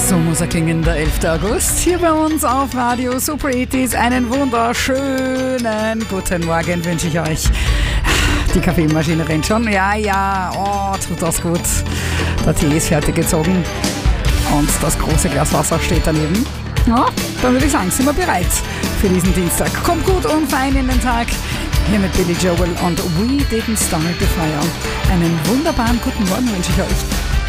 So muss er klingen, der 11. August, hier bei uns auf Radio Super 80s. Einen wunderschönen guten Morgen wünsche ich euch. Die Kaffeemaschine rennt schon. Ja, oh, tut das gut. Der Tee ist fertig gezogen und das große Glas Wasser steht daneben. Ja, dann würde ich sagen, sind wir bereit für diesen Dienstag. Kommt gut und fein in den Tag. Hier mit Billy Joel und We Didn't Start the Fire. Einen wunderbaren guten Morgen wünsche ich euch.